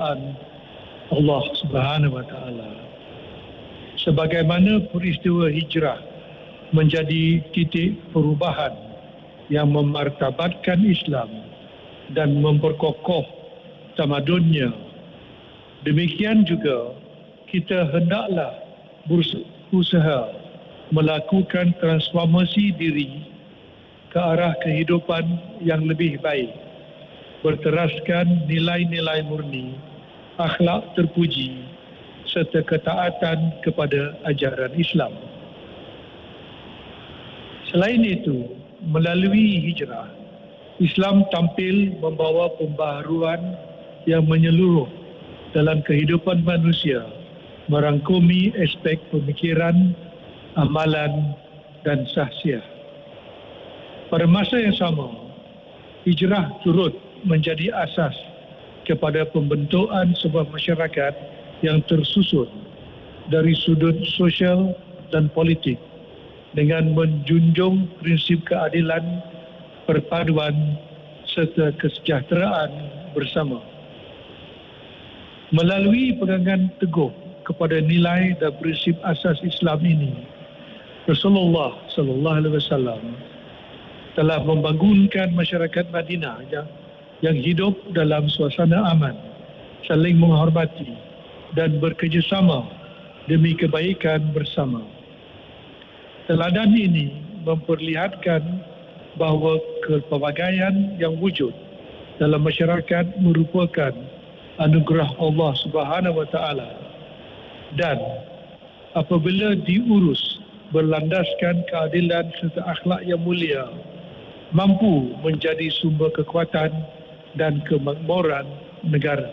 ciptaan Allah Subhanahu wa taala. Sebagaimana peristiwa hijrah menjadi titik perubahan yang memartabatkan Islam dan memperkokoh tamadunnya, demikian juga kita hendaklah berusaha melakukan transformasi diri ke arah kehidupan yang lebih baik, berteraskan nilai-nilai murni, akhlak terpuji serta ketaatan kepada ajaran Islam. Selain itu, melalui hijrah, Islam tampil membawa pembaharuan yang menyeluruh dalam kehidupan manusia, merangkumi aspek pemikiran, amalan dan sahsiah. Pada masa yang sama, hijrah turut menjadi asas kepada pembentukan sebuah masyarakat yang tersusun dari sudut sosial dan politik dengan menjunjung prinsip keadilan, perpaduan serta kesejahteraan bersama. Melalui pegangan teguh kepada nilai dan prinsip asas Islam ini, Rasulullah sallallahu alaihi wasallam telah membangunkan masyarakat Madinah yang hidup dalam suasana aman, saling menghormati dan bekerjasama demi kebaikan bersama. Teladan ini memperlihatkan bahawa kepelbagaian yang wujud dalam masyarakat merupakan anugerah Allah Subhanahu wa taala, dan apabila diurus berlandaskan keadilan serta akhlak yang mulia, mampu menjadi sumber kekuatan dan kemakmuran negara.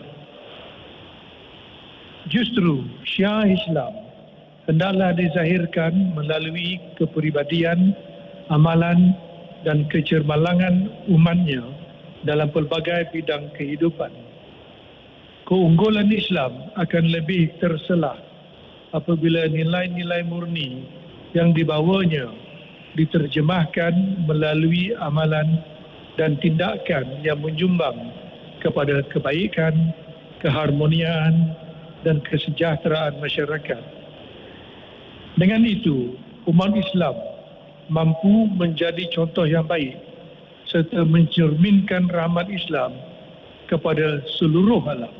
Justru syiar Islam hendaklah dizahirkan melalui kepribadian, amalan dan kecermalangan umatnya dalam pelbagai bidang kehidupan. Keunggulan Islam akan lebih terselah apabila nilai-nilai murni yang dibawanya diterjemahkan melalui amalan dan tindakan yang menyumbang kepada kebaikan, keharmonian dan kesejahteraan masyarakat. Dengan itu, umat Islam mampu menjadi contoh yang baik serta mencerminkan rahmat Islam kepada seluruh alam.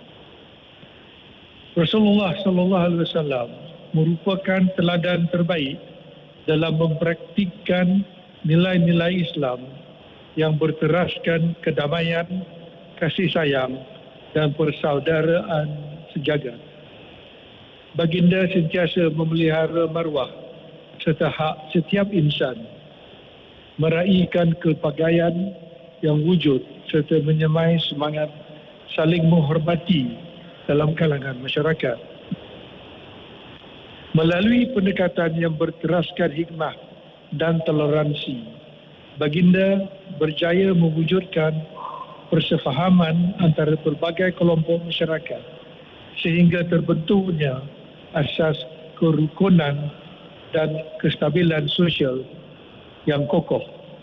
Rasulullah sallallahu alaihi wasallam merupakan teladan terbaik dalam mempraktikkan nilai-nilai Islam yang berteraskan kedamaian, kasih sayang dan persaudaraan sejagat. Baginda sentiasa memelihara maruah serta hak setiap insan, meraihkan kepelbagaian yang wujud serta menyemai semangat saling menghormati dalam kalangan masyarakat. Melalui pendekatan yang berteraskan hikmah dan toleransi, baginda berjaya mewujudkan persefahaman antara pelbagai kelompok masyarakat sehingga terbentuknya asas kerukunan dan kestabilan sosial yang kokoh.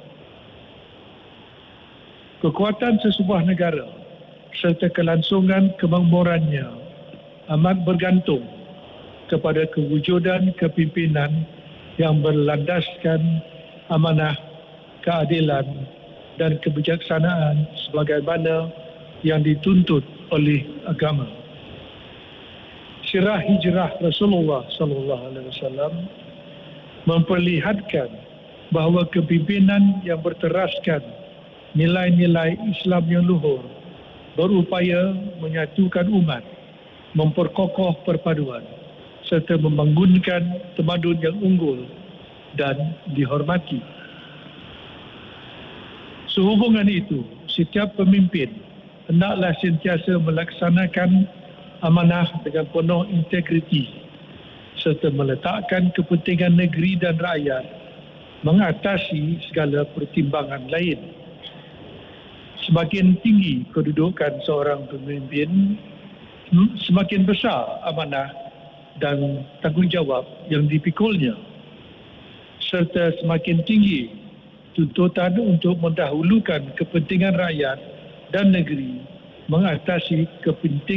Kekuatan sesebuah negara serta kelangsungan kemakmurannya amat bergantung kepada kewujudan kepimpinan yang berlandaskan amanah, keadilan dan kebijaksanaan sebagaimana yang dituntut oleh agama. Sirah hijrah Rasulullah sallallahu alaihi wasallam memperlihatkan bahawa kepimpinan yang berteraskan nilai-nilai Islam yang luhur berupaya menyatukan umat, memperkokoh perpaduan serta membangunkan tamadun yang unggul dan dihormati. Sehubungan itu, setiap pemimpin hendaklah sentiasa melaksanakan amanah dengan penuh integriti serta meletakkan kepentingan negeri dan rakyat mengatasi segala pertimbangan lain. Semakin tinggi kedudukan seorang pemimpin, semakin besar amanah dan tanggungjawab yang dipikulnya, serta semakin tinggi tuntutan untuk mendahulukan kepentingan rakyat dan negeri mengatasi kepentingan